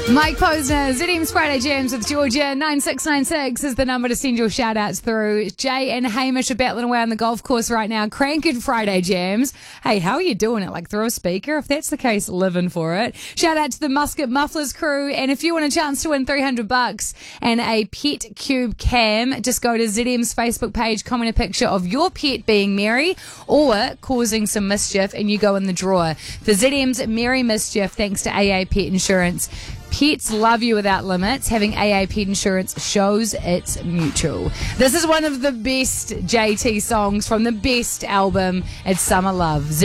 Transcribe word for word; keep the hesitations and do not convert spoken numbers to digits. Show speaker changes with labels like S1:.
S1: Mike Posner, Z M's Friday Jams with Georgia. nine six nine six is the number to send your shout outs through. Jay and Hamish are battling away on the golf course right now, cranking Friday Jams. Hey, how are you doing it? Like through a speaker? If that's the case, living for it. Shout out to the Muscat Mufflers crew. And if you want a chance to win three hundred bucks and a Pet Cube cam, just go to Z M's Facebook page, comment a picture of your pet being merry or causing some mischief, and you go in the drawer for Z M's Merry Mischief, thanks to A A Pet Insurance. Pets love you without limits. Having A A Pet Insurance shows it's mutual. This is one of the best J T songs from the best album. It's Summer Love.